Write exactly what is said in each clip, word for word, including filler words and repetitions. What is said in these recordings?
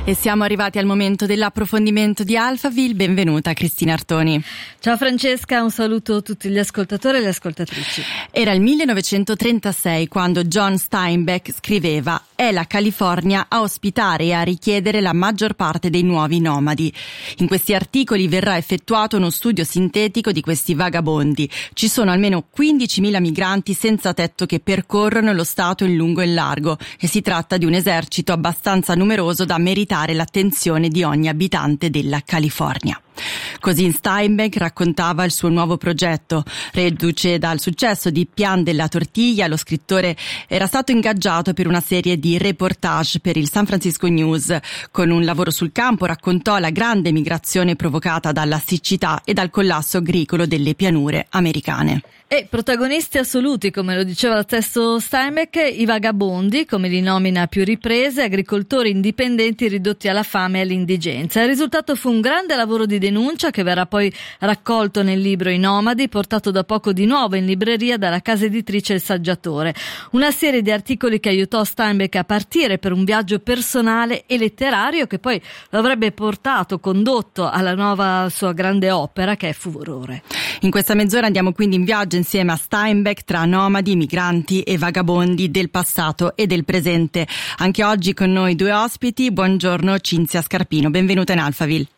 E siamo arrivati al momento dell'approfondimento di Alphaville. Benvenuta Cristina Artoni. Ciao Francesca, un saluto a tutti gli ascoltatori e le ascoltatrici. Era il millenovecentotrentasei quando John Steinbeck scriveva: è la California a ospitare e a richiedere la maggior parte dei nuovi nomadi. In questi articoli verrà effettuato uno studio sintetico di questi vagabondi. Ci sono almeno quindicimila migranti senza tetto che percorrono lo Stato in lungo e in largo e si tratta di un esercito abbastanza numeroso da meritare l'attenzione di ogni abitante della California. Così Steinbeck raccontava il suo nuovo progetto. Reduce dal successo di Pian della Tortiglia, lo scrittore era stato ingaggiato per una serie di reportage per il San Francisco News. Con un lavoro sul campo raccontò la grande migrazione provocata dalla siccità e dal collasso agricolo delle pianure americane. E protagonisti assoluti, come lo diceva lo stesso Steinbeck, i vagabondi, come li nomina a più riprese, agricoltori indipendenti ridotti alla fame e all'indigenza. Il risultato fu un grande lavoro di denuncia che verrà poi raccolto nel libro I Nomadi, portato da poco di nuovo in libreria dalla casa editrice Il Saggiatore. Una serie di articoli che aiutò Steinbeck a partire per un viaggio personale e letterario che poi lo avrebbe portato, condotto alla nuova sua grande opera che è Furore. In questa mezz'ora andiamo quindi in viaggio insieme a Steinbeck tra nomadi, migranti e vagabondi del passato e del presente. Anche oggi con noi due ospiti. Buongiorno Cinzia Scarpino, benvenuta in Alphaville.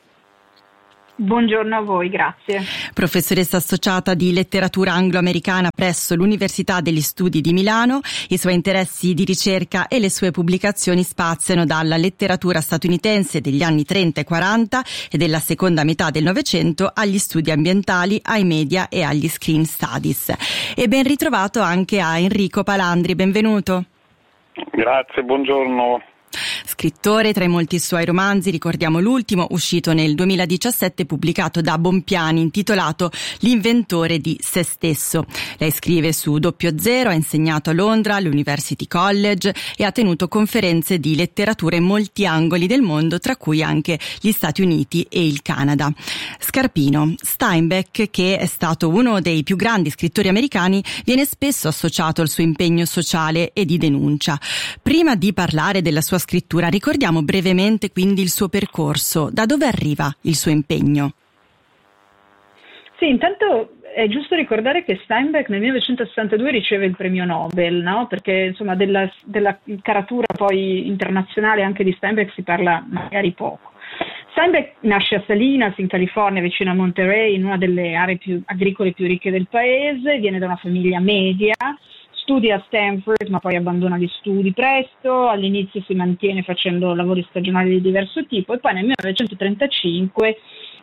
Buongiorno a voi, grazie. Professoressa associata di letteratura anglo-americana presso l'Università degli Studi di Milano, i suoi interessi di ricerca e le sue pubblicazioni spaziano dalla letteratura statunitense degli anni trenta e quaranta e della seconda metà del Novecento agli studi ambientali, ai media e agli screen studies. E ben ritrovato anche a Enrico Palandri, benvenuto. Grazie, buongiorno. Scrittore, tra i molti suoi romanzi ricordiamo l'ultimo, uscito nel duemiladiciassette, pubblicato da Bompiani, intitolato L'inventore di se stesso. Lei scrive su Doppio Zero, ha insegnato a Londra all'University College e ha tenuto conferenze di letteratura in molti angoli del mondo, tra cui anche gli Stati Uniti e il Canada. Scarpino, Steinbeck, che è stato uno dei più grandi scrittori americani, viene spesso associato al suo impegno sociale e di denuncia. Prima di parlare della sua scrittura, ricordiamo brevemente quindi il suo percorso. Da dove arriva il suo impegno? Sì, intanto è giusto ricordare che Steinbeck nel millenovecentosessantadue riceve il premio Nobel, no? Perché insomma della, della caratura poi internazionale anche di Steinbeck si parla magari poco. Steinbeck nasce a Salinas, in California, vicino a Monterey, in una delle aree più agricole più ricche del paese. Viene da una famiglia media. Studia a Stanford, ma poi abbandona gli studi presto. All'inizio si mantiene facendo lavori stagionali di diverso tipo e poi nel millenovecentotrentacinque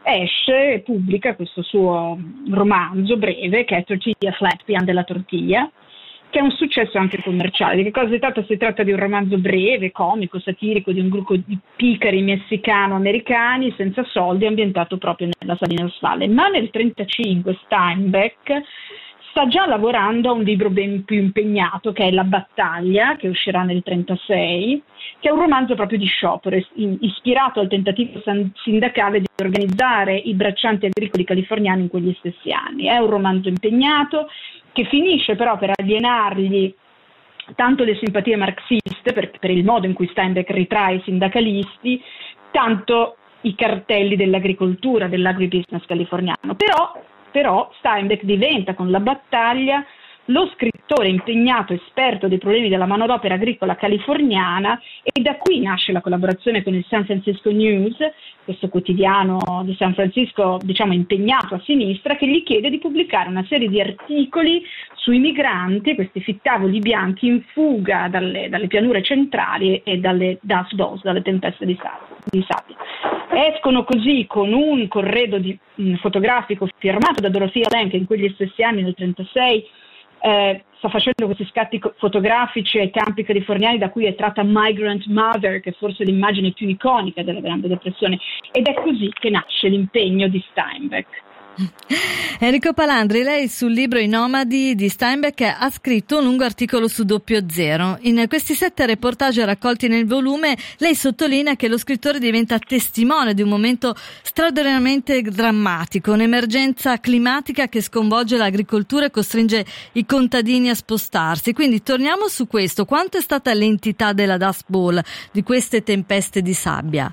esce e pubblica questo suo romanzo breve che è Tortilla Flat, Pian della Tortiglia, che è un successo anche commerciale. Di che cosa si tratta? Si tratta di un romanzo breve, comico, satirico, di un gruppo di picari messicano-americani senza soldi, ambientato proprio nella Salinas Valley. Ma nel millenovecentotrentacinque Steinbeck sta già lavorando a un libro ben più impegnato, che è La battaglia, che uscirà nel trentasei, che è un romanzo proprio di sciopero, ispirato al tentativo sindacale di organizzare i braccianti agricoli californiani in quegli stessi anni. È un romanzo impegnato che finisce però per alienargli tanto le simpatie marxiste, per, per il modo in cui Steinbeck ritrae i sindacalisti, tanto i cartelli dell'agricoltura, dell'agribusiness californiano. Però Però Steinbeck diventa con La battaglia lo scrittore impegnato, esperto dei problemi della manodopera agricola californiana, e da qui nasce la collaborazione con il San Francisco News, questo quotidiano di San Francisco, diciamo impegnato a sinistra, che gli chiede di pubblicare una serie di articoli sui migranti, questi fittavoli bianchi in fuga dalle, dalle pianure centrali e dalle dust bows, dalle tempeste di sabbia. Escono così con un corredo di, mh, fotografico firmato da Dorothea Lange, che in quegli stessi anni, nel trentasei, eh, sta facendo questi scatti co- fotografici ai campi californiani da cui è tratta Migrant Mother, che è forse l'immagine più iconica della Grande Depressione. Ed è così che nasce l'impegno di Steinbeck. Enrico Palandri, lei sul libro I nomadi di Steinbeck ha scritto un lungo articolo su Doppio Zero. In questi sette reportage raccolti nel volume, lei sottolinea che lo scrittore diventa testimone di un momento straordinariamente drammatico, un'emergenza climatica che sconvolge l'agricoltura e costringe i contadini a spostarsi. Quindi torniamo su questo. Quanto è stata l'entità della Dust Bowl, di queste tempeste di sabbia?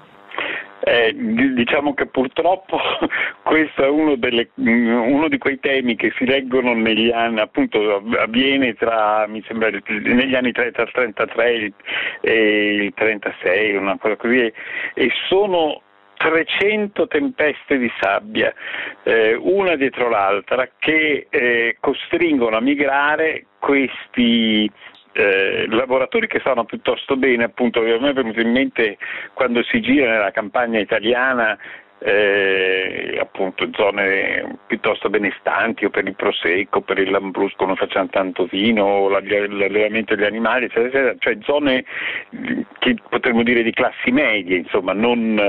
Eh, diciamo che purtroppo questo è uno, delle, uno di quei temi che si leggono negli anni, appunto avviene tra, mi sembra, negli anni trenta, trentatré e il trentasei, una cosa così, e, e sono trecento tempeste di sabbia, eh, una dietro l'altra, che eh, costringono a migrare questi Eh, lavoratori che stanno piuttosto bene. Appunto, a me è venuto in mente quando si gira nella campagna italiana, eh, appunto zone piuttosto benestanti, o per il prosecco, per il lambrusco non facciamo tanto vino, o l'allevamento degli animali, eccetera, eccetera, cioè zone che potremmo dire di classi medie, insomma, non,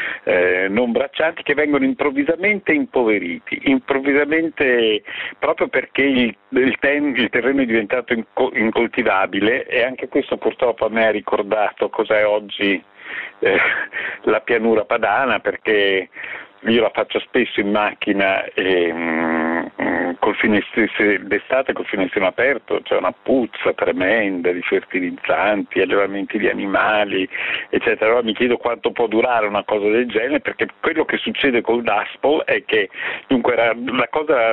eh, non braccianti, che vengono improvvisamente impoveriti, improvvisamente proprio perché il, il, ten, il terreno è diventato inco, incoltivabile, e anche questo purtroppo a me ha ricordato cos'è oggi Eh, la pianura padana, perché io la faccio spesso in macchina e mm, col finestrino d'estate col finestrino aperto c'è una puzza tremenda di fertilizzanti, allevamenti di animali, eccetera. Allora mi chiedo quanto può durare una cosa del genere, perché quello che succede col Dust Bowl è che dunque era la cosa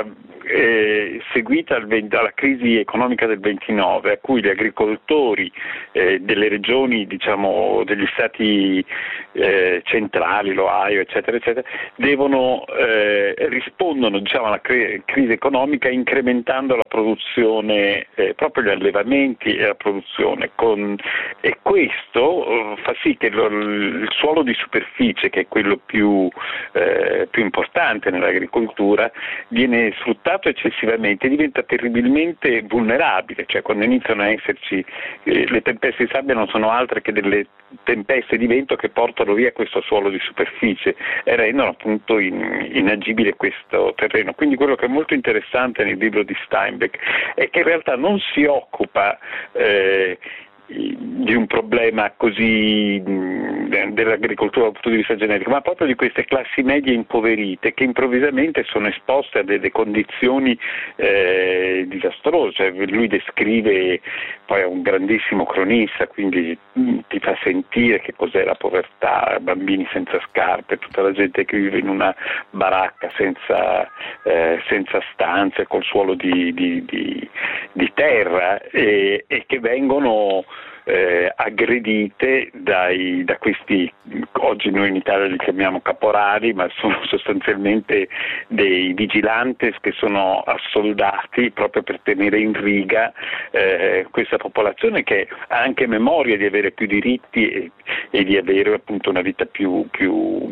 eh, seguita al venti, alla crisi economica del ventinove, a cui gli agricoltori eh, delle regioni, diciamo degli stati eh, centrali, l'Ohio, eccetera, eccetera, devono eh, rispondono diciamo alla cre- crisi economica incrementando la produzione, eh, proprio gli allevamenti e la produzione, con, e questo eh, fa sì che lo, il suolo di superficie, che è quello più, eh, più importante nell'agricoltura, viene sfruttato eccessivamente e diventa terribilmente vulnerabile, cioè quando iniziano a esserci eh, le tempeste di sabbia non sono altre che delle tempeste di vento che portano via questo suolo di superficie e rendono appunto in, inagibile questo terreno. Quindi quello che è molto interessante nel libro di Steinbeck è che in realtà non si occupa eh, di un problema così mh, dell'agricoltura dal punto di vista generico, ma proprio di queste classi medie impoverite che improvvisamente sono esposte a delle condizioni eh, disastrose. Cioè, lui descrive, poi è un grandissimo cronista, quindi mh, ti fa sentire che cos'è la povertà, bambini senza scarpe, tutta la gente che vive in una baracca senza, eh, senza stanze, col suolo di, di, di, di terra, e, e che vengono Eh, aggredite dai, da questi, oggi noi in Italia li chiamiamo caporali, ma sono sostanzialmente dei vigilantes che sono assoldati proprio per tenere in riga eh, questa popolazione, che ha anche memoria di avere più diritti e, e di avere appunto una vita più, più,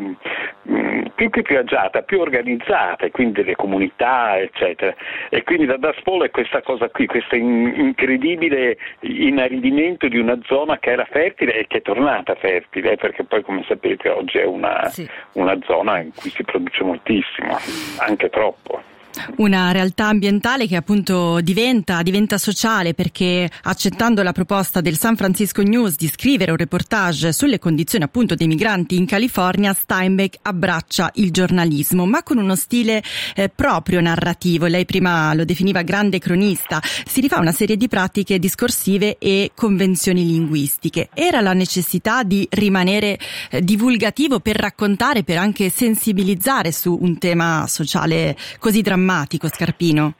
mh, più, più, più agiata, più organizzata, e quindi delle comunità, eccetera. E quindi la Dust Bowl è questa cosa qui, questo in, incredibile inaridimento di una zona che era fertile e che è tornata fertile, perché poi, come sapete, oggi è una, sì. una zona in cui si produce moltissimo, anche troppo. Una realtà ambientale che appunto diventa, diventa sociale, perché accettando la proposta del San Francisco News di scrivere un reportage sulle condizioni appunto dei migranti in California, Steinbeck abbraccia il giornalismo, ma con uno stile eh, proprio narrativo. Lei prima lo definiva grande cronista, si rifà una serie di pratiche discorsive e convenzioni linguistiche. Era la necessità di rimanere eh, divulgativo per raccontare, per anche sensibilizzare su un tema sociale così drammatico, Scarpino?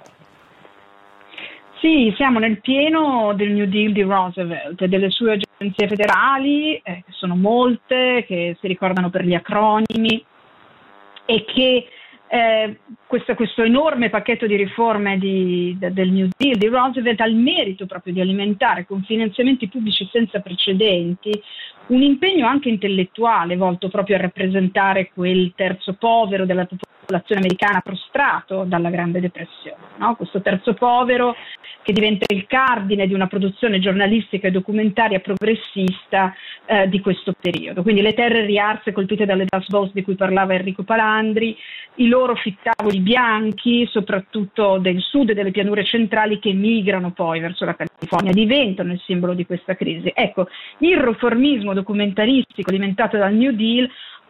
Sì, siamo nel pieno del New Deal di Roosevelt e delle sue agenzie federali, eh, che sono molte, che si ricordano per gli acronimi, e che eh, questo, questo enorme pacchetto di riforme di, de, del New Deal di Roosevelt ha il merito proprio di alimentare con finanziamenti pubblici senza precedenti un impegno anche intellettuale volto proprio a rappresentare quel terzo povero della popolazione popolazione americana prostrato dalla Grande Depressione, no? Questo terzo povero che diventa il cardine di una produzione giornalistica e documentaria progressista eh, di questo periodo. Quindi le terre riarse colpite dalle Dust Bowls di cui parlava Enrico Palandri, i loro fittavoli bianchi, soprattutto del sud e delle pianure centrali, che migrano poi verso la California, diventano il simbolo di questa crisi. Ecco, il riformismo documentaristico alimentato dal New Deal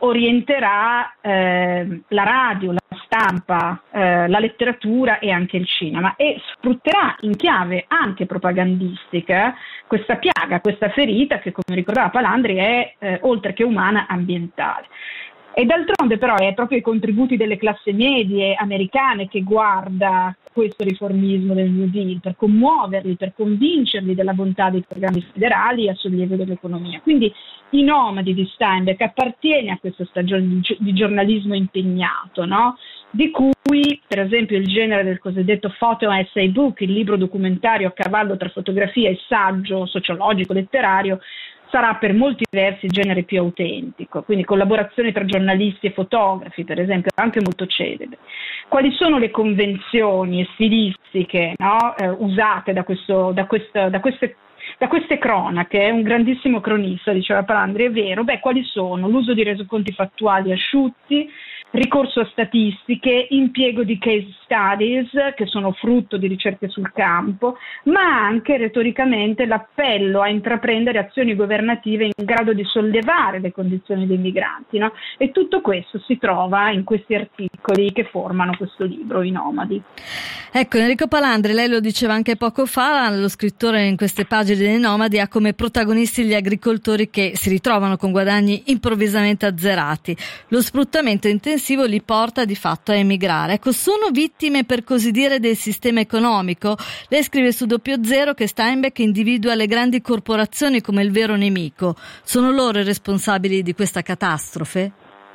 orienterà eh, la radio, la stampa, eh, la letteratura e anche il cinema, e sfrutterà in chiave anche propagandistica questa piaga, questa ferita che, come ricordava Palandri, è eh, oltre che umana, ambientale. E d'altronde però è proprio i contributi delle classi medie americane che guarda questo riformismo del New Deal per commuoverli, per convincerli della bontà dei programmi federali a sollievo dell'economia. Quindi I nomadi di Steinbeck appartiene a questa stagione di giornalismo impegnato, no? Di cui per esempio il genere del cosiddetto photo essay book, il libro documentario a cavallo tra fotografia e saggio sociologico letterario, sarà per molti versi il genere più autentico, quindi collaborazioni tra giornalisti e fotografi, per esempio, anche molto celebre. Quali sono le convenzioni stilistiche, no, eh, usate da, questo, da, questo, da, queste, da queste cronache? È un grandissimo cronista, diceva Palandri, è vero. Beh, quali sono? L'uso di resoconti fattuali asciutti, ricorso a statistiche, impiego di case studies che sono frutto di ricerche sul campo, ma anche retoricamente l'appello a intraprendere azioni governative in grado di sollevare le condizioni dei migranti, no? E tutto questo si trova in questi articoli che formano questo libro, I nomadi. Ecco, Enrico Palandri, lei lo diceva anche poco fa, lo scrittore in queste pagine dei nomadi ha come protagonisti gli agricoltori che si ritrovano con guadagni improvvisamente azzerati. Lo sfruttamento intensivo li porta di fatto a emigrare. Ecco, sono vittime per così dire del sistema economico? Lei scrive su Doppio Zero che Steinbeck individua le grandi corporazioni come il vero nemico. Sono loro i responsabili di questa catastrofe?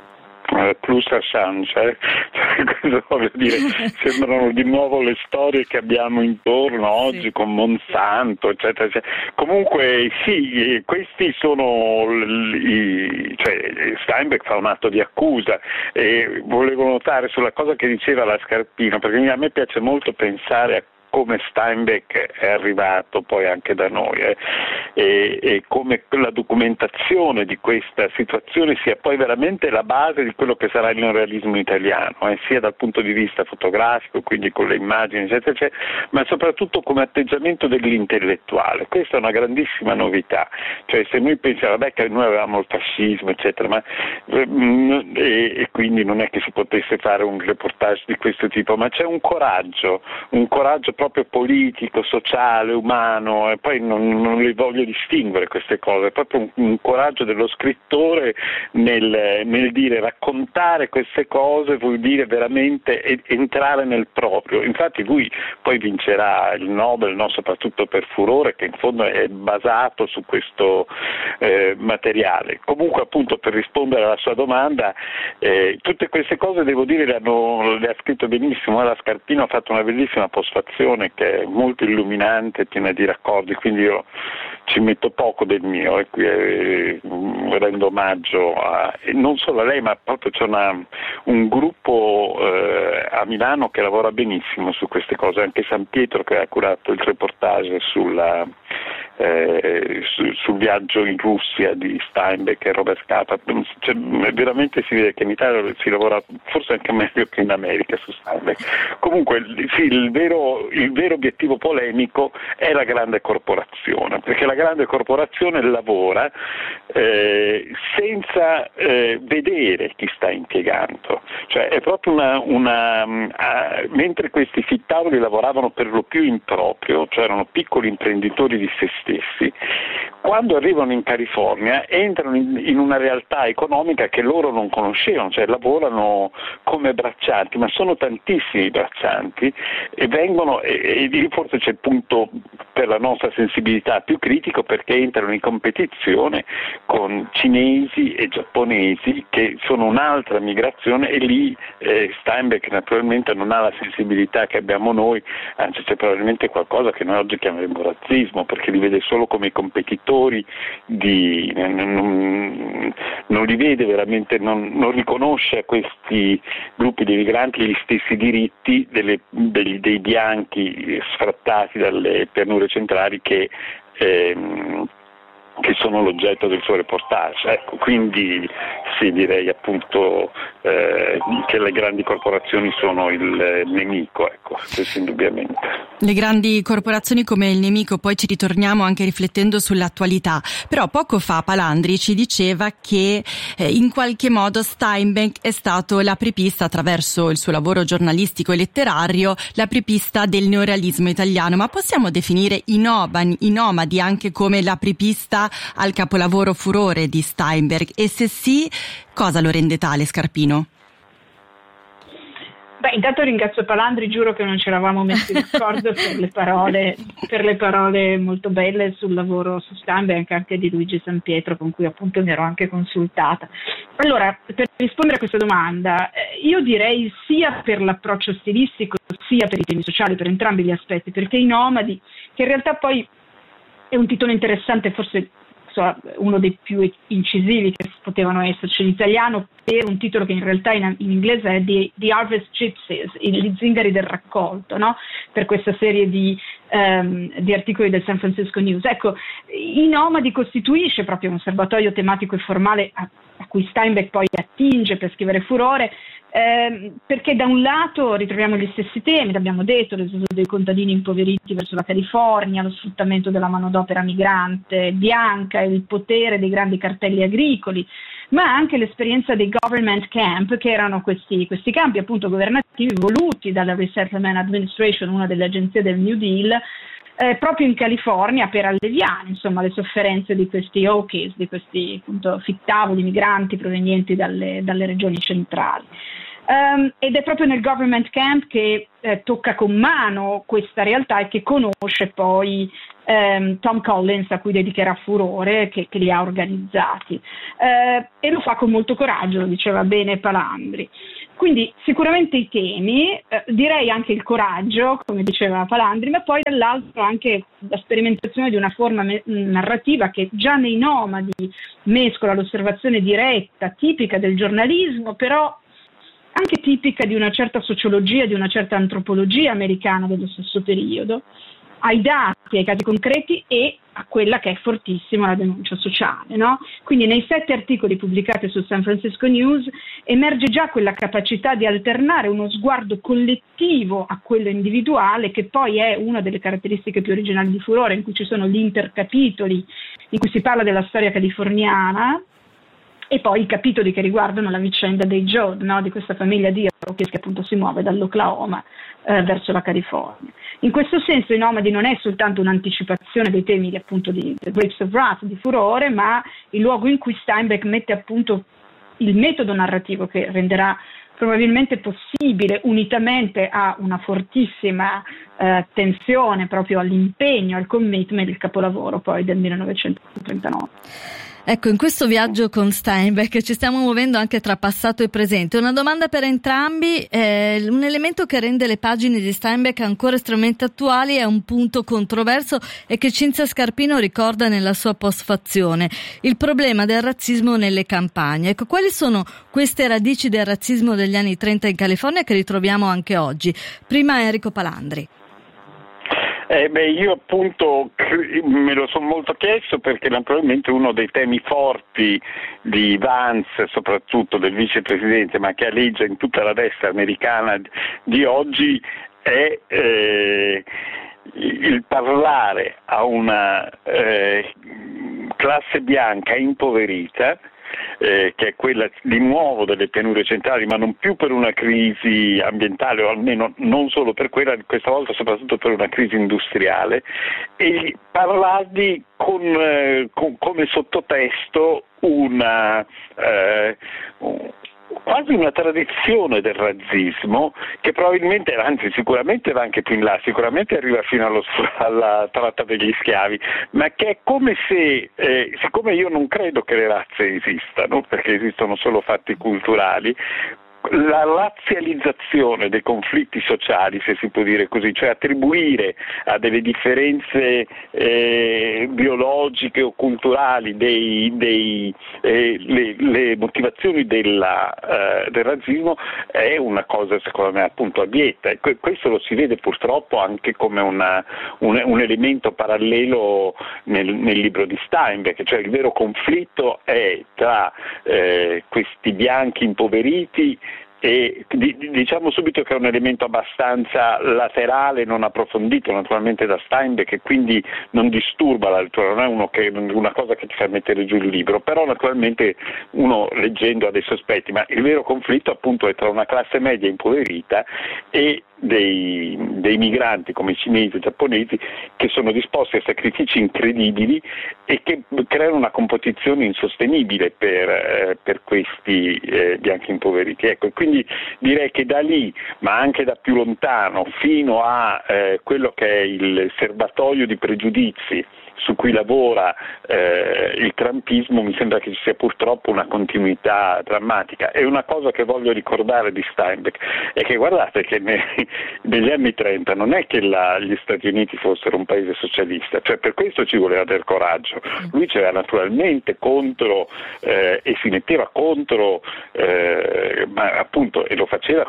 Plus Assange, eh? Cosa voglio dire? Sembrano di nuovo le storie che abbiamo intorno oggi, sì, con Monsanto, eccetera, eccetera. Comunque sì, questi sono i, cioè Steinbeck fa un atto di accusa, e volevo notare sulla cosa che diceva la Scarpino, perché a me piace molto pensare a come Steinbeck è arrivato poi anche da noi eh, e, e come la documentazione di questa situazione sia poi veramente la base di quello che sarà il neorealismo italiano, eh, sia dal punto di vista fotografico, quindi con le immagini, eccetera, eccetera, ma soprattutto come atteggiamento dell'intellettuale. Questa è una grandissima novità, cioè se noi pensiamo, vabbè, che noi avevamo il fascismo, eccetera, ma, e, e quindi non è che si potesse fare un reportage di questo tipo, ma c'è un coraggio, un coraggio proprio politico, sociale, umano, e poi non, non le voglio distinguere queste cose, è proprio un, un coraggio dello scrittore nel, nel dire, raccontare queste cose vuol dire veramente entrare nel proprio. Infatti lui poi vincerà il Nobel, no, soprattutto per Furore, che in fondo è basato su questo eh, materiale. Comunque, appunto, per rispondere alla sua domanda, eh, tutte queste cose devo dire le, hanno, le ha scritto benissimo, la Scarpino ha fatto una bellissima postfazione che è molto illuminante, piena di raccordi, quindi io ci metto poco del mio e qui eh, rendo omaggio a, e non solo a lei, ma proprio c'è una, un gruppo eh, a Milano che lavora benissimo su queste cose, anche San Pietro che ha curato il reportage sulla, eh, su, sul viaggio in Russia di Steinbeck e Robert Capa. Cioè, veramente si vede che in Italia si lavora forse anche meglio che in America su Steinbeck. Comunque sì, il vero il vero obiettivo polemico è la grande corporazione, perché la grande corporazione lavora eh, senza eh, vedere chi sta impiegando, cioè è proprio una, una uh, mentre questi fittavoli lavoravano per lo più in proprio, cioè erano piccoli imprenditori di se stessi, quando arrivano in California entrano in, in una realtà economica che loro non conoscevano, cioè lavorano come braccianti, ma sono tantissimi braccianti e vengono, e, e forse c'è il punto per la nostra sensibilità più critico, perché entrano in competizione con cinesi e giapponesi che sono un'altra migrazione, e lì eh, Steinbeck naturalmente non ha la sensibilità che abbiamo noi, anzi c'è probabilmente qualcosa che noi oggi chiameremo razzismo, perché li vede solo come competitori di, non, non li vede veramente, non, non riconosce a questi gruppi di migranti gli stessi diritti delle, dei, dei bianchi sfrattati dalle pianure centrali che ehm, che sono l'oggetto del suo reportage. Ecco, quindi sì, direi appunto eh, che le grandi corporazioni sono il nemico, ecco, questo indubbiamente. Le grandi corporazioni come il nemico, poi ci ritorniamo anche riflettendo sull'attualità, però poco fa Palandri ci diceva che eh, in qualche modo Steinbeck è stato l'apripista, attraverso il suo lavoro giornalistico e letterario, l'apripista del neorealismo italiano, ma possiamo definire i, noban, i nomadi anche come l'apripista al capolavoro Furore di Steinbeck, e se sì, cosa lo rende tale, Scarpino? Beh, intanto ringrazio Palandri, giuro che non ci eravamo messi d'accordo per le parole, per le parole molto belle sul lavoro su Steinbeck, anche di Luigi Sampietro, con cui appunto mi ero anche consultata. Allora, per rispondere a questa domanda, io direi sia per l'approccio stilistico, sia per i temi sociali, per entrambi gli aspetti, perché i nomadi, che in realtà poi è un titolo interessante, forse uno dei più incisivi che potevano esserci in italiano, per un titolo che in realtà in, in inglese è The, The Harvest Gypsies, gli zingari del raccolto, no? Per questa serie di, um, di articoli del San Francisco News. Ecco, i nomadi costituisce proprio un serbatoio tematico e formale a, a cui Steinbeck poi attinge per scrivere Furore, Eh, perché da un lato ritroviamo gli stessi temi, l'abbiamo detto, l'esodo dei contadini impoveriti verso la California, lo sfruttamento della manodopera migrante bianca, il potere dei grandi cartelli agricoli, ma anche l'esperienza dei government camp, che erano questi, questi campi appunto governativi voluti dalla Resettlement Administration, una delle agenzie del New Deal, eh, proprio in California, per alleviare insomma le sofferenze di questi Okies, di questi appunto fittavoli migranti provenienti dalle, dalle regioni centrali. Um, ed è proprio nel government camp che eh, tocca con mano questa realtà e che conosce poi um, Tom Collins, a cui dedicherà Furore, che, che li ha organizzati. Uh, e lo fa con molto coraggio, lo diceva bene Palandri. Quindi sicuramente i temi, eh, direi anche il coraggio, come diceva Palandri, ma poi dall'altro anche la sperimentazione di una forma me- narrativa che già nei nomadi mescola l'osservazione diretta, tipica del giornalismo, però anche tipica di una certa sociologia, di una certa antropologia americana dello stesso periodo, ai dati, ai casi concreti e a quella che è fortissima la denuncia sociale, no? Quindi nei sette articoli pubblicati su San Francisco News emerge già quella capacità di alternare uno sguardo collettivo a quello individuale, che poi è una delle caratteristiche più originali di Furore, in cui ci sono gli intercapitoli, in cui si parla della storia californiana, e poi i capitoli che riguardano la vicenda dei Joad, no? Di questa famiglia di Iroquois che appunto si muove dall'Oklahoma eh, verso la California. In questo senso i nomadi non è soltanto un'anticipazione dei temi appunto di The Grapes of Wrath, di Furore, ma il luogo in cui Steinbeck mette appunto il metodo narrativo che renderà probabilmente possibile, unitamente a una fortissima eh, tensione proprio all'impegno, al commitment, il capolavoro poi del millenovecentotrentanove. Ecco, in questo viaggio con Steinbeck ci stiamo muovendo anche tra passato e presente. Una domanda per entrambi, eh, un elemento che rende le pagine di Steinbeck ancora estremamente attuali è un punto controverso e che Cinzia Scarpino ricorda nella sua postfazione: il problema del razzismo nelle campagne. Ecco, quali sono queste radici del razzismo degli anni trenta in California che ritroviamo anche oggi? Prima Enrico Palandri. Eh beh, io appunto me lo sono molto chiesto, perché naturalmente uno dei temi forti di Vance, soprattutto del vicepresidente, ma che aleggia in tutta la destra americana di oggi, è eh, il parlare a una eh, classe bianca impoverita, Eh, che è quella di nuovo delle pianure centrali, ma non più per una crisi ambientale, o almeno non solo per quella, questa volta soprattutto per una crisi industriale, e parlardi con, eh, con come sottotesto una eh, quasi una tradizione del razzismo che probabilmente, anzi sicuramente va anche più in là, sicuramente arriva fino allo, alla tratta degli schiavi, ma che è come se, eh, siccome io non credo che le razze esistano, perché esistono solo fatti culturali, la razzializzazione dei conflitti sociali, se si può dire così, cioè attribuire a delle differenze eh, biologiche o culturali dei, dei, eh, le, le motivazioni della, eh, del razzismo è una cosa secondo me appunto abietta, e questo lo si vede purtroppo anche come una, un, un elemento parallelo nel, nel libro di Steinbeck, cioè il vero conflitto è tra eh, questi bianchi impoveriti e diciamo subito che è un elemento abbastanza laterale, non approfondito naturalmente da Steinbeck, e quindi non disturba la lettura, non è uno che, una cosa che ti fa mettere giù il libro, però naturalmente uno leggendo ha dei sospetti, ma il vero conflitto appunto è tra una classe media impoverita e dei, dei migranti come i cinesi e i giapponesi che sono disposti a sacrifici incredibili e che creano una competizione insostenibile per, eh, per questi eh, bianchi impoveriti. Ecco, quindi direi che da lì, ma anche da più lontano, fino a eh, quello che è il serbatoio di pregiudizi su cui lavora eh, il trumpismo, mi sembra che ci sia purtroppo una continuità drammatica. E una cosa che voglio ricordare di Steinbeck è che guardate che ne, negli anni trenta non è che la, gli Stati Uniti fossero un paese socialista, cioè per questo ci voleva del coraggio. Lui c'era naturalmente contro eh, e si metteva contro, eh, ma appunto, e lo faceva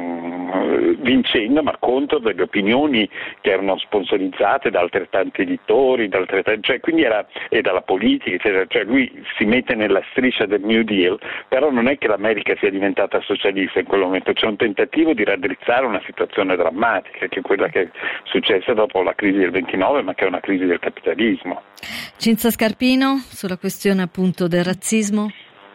con, vincendo, ma contro delle opinioni che erano sponsorizzate da altrettanti editori, da altrettanti Cioè, quindi era, e dalla politica, eccetera. Cioè lui si mette nella striscia del New Deal, però non è che l'America sia diventata socialista in quel momento, c'è un tentativo di raddrizzare una situazione drammatica, che è quella che è successa dopo la crisi del ventinove, ma che è una crisi del capitalismo. Cinzia Scarpino, sulla questione appunto del razzismo?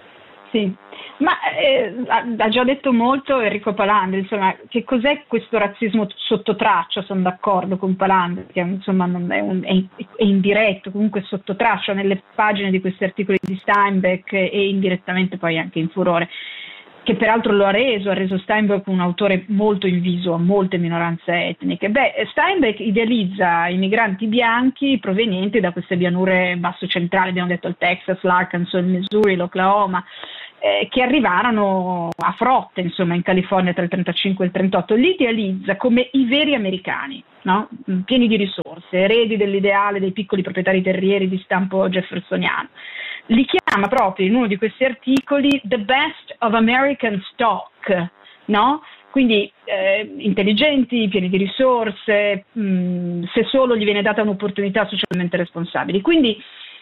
Sì. Ma eh, ha già detto molto Enrico Palandri, insomma, che cos'è questo razzismo sotto traccia? Sono d'accordo con Palandri, che insomma non è, un, è, è indiretto, comunque sotto traccia nelle pagine di questi articoli di Steinbeck e indirettamente poi anche in Furore, che peraltro lo ha reso, ha reso Steinbeck un autore molto inviso a molte minoranze etniche. Beh, Steinbeck idealizza i migranti bianchi provenienti da queste pianure basso centrali, abbiamo detto il Texas, l'Arkansas, il Missouri, l'Oklahoma, eh, che arrivarono a frotte, insomma, in California tra il trentacinque e il trentotto. Li idealizza come i veri americani, no? Pieni di risorse, eredi dell'ideale dei piccoli proprietari terrieri di stampo jeffersoniano. Li chiama proprio in uno di questi articoli the best of American stock, no? Quindi eh, intelligenti, pieni di risorse, mh, se solo gli viene data un'opportunità, socialmente responsabili. Quindi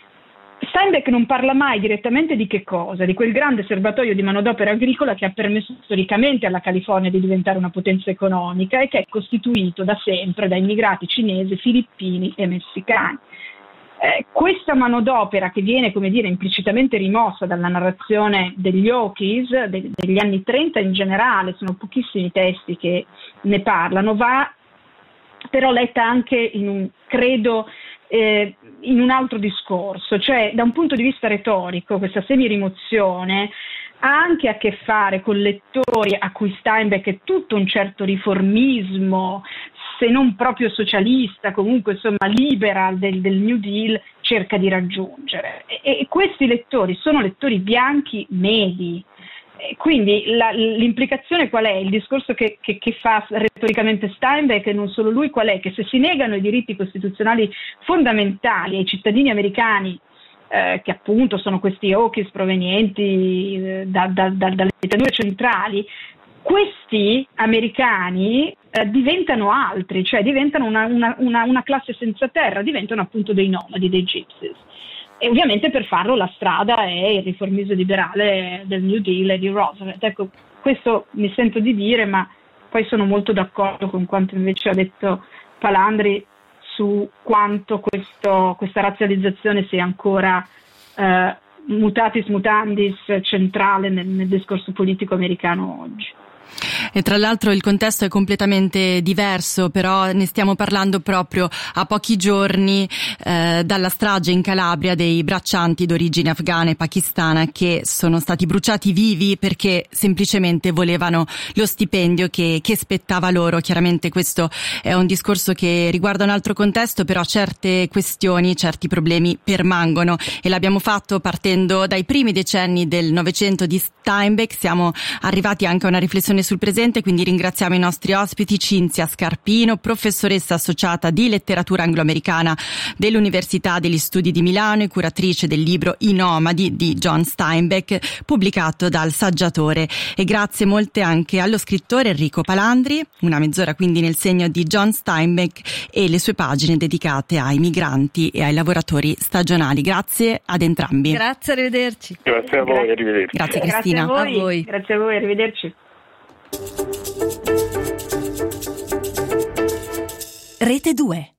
Steinbeck non parla mai direttamente di che cosa? Di quel grande serbatoio di manodopera agricola che ha permesso storicamente alla California di diventare una potenza economica e che è costituito da sempre da immigrati cinesi, filippini e messicani. Eh, questa manodopera, che viene, come dire, implicitamente rimossa dalla narrazione degli Okies de- degli anni trenta in generale, sono pochissimi testi che ne parlano, va però letta anche in un, credo, eh, in un altro discorso, cioè da un punto di vista retorico questa semi-rimozione ha anche a che fare con lettori a cui Steinbeck è tutto un certo riformismo, se non proprio socialista, comunque insomma liberal del, del New Deal, cerca di raggiungere. E, e questi lettori sono lettori bianchi medi. E quindi la, l'implicazione qual è? Il discorso che, che, che fa retoricamente Steinbeck, e non solo lui, qual è? Che se si negano i diritti costituzionali fondamentali ai cittadini americani, eh, che appunto sono questi Okies provenienti eh, da, da, da, dalle pianure centrali, questi americani eh, diventano altri, cioè diventano una, una, una, una classe senza terra, diventano appunto dei nomadi, dei gypsies. E ovviamente per farlo la strada è il riformismo liberale del New Deal e di Roosevelt. Ecco, questo mi sento di dire, ma poi sono molto d'accordo con quanto invece ha detto Palandri su quanto questo, questa razzializzazione sia ancora eh, mutatis mutandis centrale nel, nel discorso politico americano oggi. E tra l'altro il contesto è completamente diverso, però ne stiamo parlando proprio a pochi giorni eh, dalla strage in Calabria dei braccianti d'origine afghana e pakistana che sono stati bruciati vivi perché semplicemente volevano lo stipendio che, che spettava loro. Chiaramente questo è un discorso che riguarda un altro contesto, però certe questioni, certi problemi permangono e l'abbiamo fatto partendo dai primi decenni del Novecento di Steinbeck. Siamo arrivati anche a una riflessione sul presente, quindi ringraziamo i nostri ospiti: Cinzia Scarpino, professoressa associata di letteratura angloamericana dell'Università degli Studi di Milano e curatrice del libro I Nomadi di John Steinbeck, pubblicato dal Saggiatore, e grazie molte anche allo scrittore Enrico Palandri. Una mezz'ora quindi nel segno di John Steinbeck e le sue pagine dedicate ai migranti e ai lavoratori stagionali. Grazie ad entrambi. Grazie, arrivederci. Grazie a voi, arrivederci. Grazie Cristina. Grazie a voi. A voi. Grazie a voi, arrivederci. Rete due.